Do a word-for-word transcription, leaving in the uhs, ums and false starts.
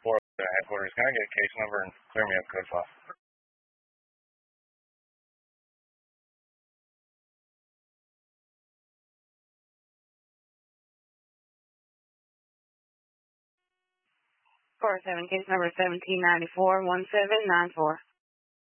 four headquarters. Can I get a case number and clear me up code file? four seven, case number seventeen ninety-four, one seven nine four.